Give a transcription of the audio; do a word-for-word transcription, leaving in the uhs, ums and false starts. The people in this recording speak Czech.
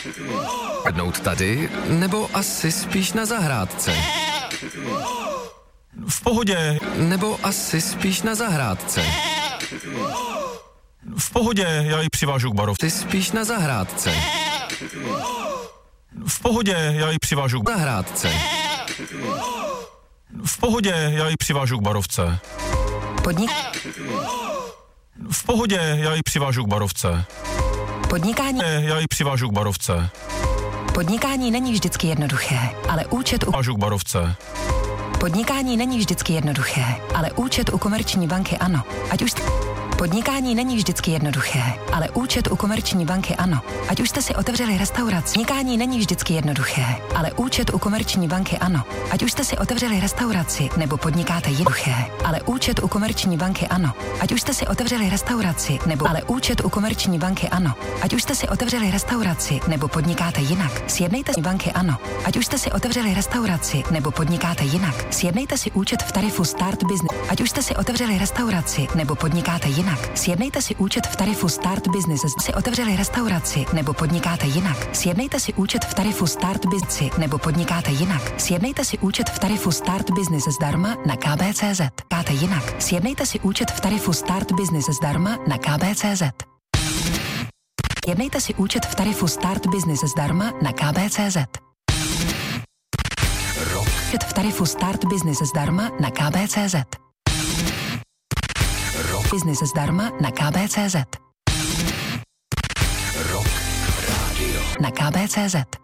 Sednout tady, nebo asi spíš na zahrádce? V pohodě. Nebo asi spíš na zahrádce? V pohodě, já ji přivážu k barovce. Ty spíš na zahrádce? V pohodě, já ji přivážu k Zahrádce. V pohodě, já ji přivážu k barovce. Podnik... V pohodě, já ji přivážu k barovce. Podnikání... Já ji přivážu k barovce. Podnikání není vždycky jednoduché, ale účet u... Přivážu k barovce. Podnikání není vždycky jednoduché, ale účet u Komerční banky ano. Ať už... Podnikání není vždycky jednoduché, ale účet u Komerční banky ano. Ať už jste si otevřeli restauraci. Podnikání není vždycky jednoduché, ale účet u Komerční banky ano. Ať už jste si otevřeli restauraci nebo podnikáte jednoduché, ale účet u Komerční banky ano. Ať už jste si otevřeli restauraci nebo ale účet u Komerční banky ano. Ať už jste si otevřeli restauraci nebo podnikáte jinak. Sjednejte si banky ano. Ať už jste si otevřeli restauraci nebo podnikáte jinak. Sjednejte si účet v tarifu Start Business. Ať už jste si otevřeli restauraci nebo podnikáte jinak. Sjednejte si účet v tarifu Start Business. Si otevřeli restauraci nebo podnikáte jinak. Sjednejte si účet v tarifu Start Business nebo podnikáte jinak. Sjednejte si účet v tarifu Start Business zdarma na K B C Z. Káte jinak. Sjednejte si účet v tarifu Start Business zdarma na K B C Z. Sjednejte si účet v tarifu Start Business zdarma na K B C Z. Rok. Účet v tarifu Start Business zdarma na K B C Z. Rok. Business zdarma na K B C Z. Rok. Rádio. Na K B C Z.